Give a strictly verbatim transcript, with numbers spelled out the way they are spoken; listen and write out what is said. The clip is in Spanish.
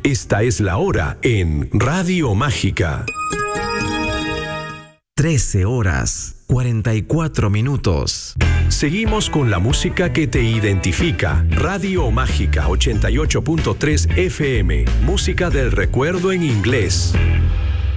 Esta es la hora en Radio Mágica. trece horas, cuarenta y cuatro minutos. Seguimos con la música que te identifica. Radio Mágica ochenta y ocho punto tres F M. Música del recuerdo en inglés.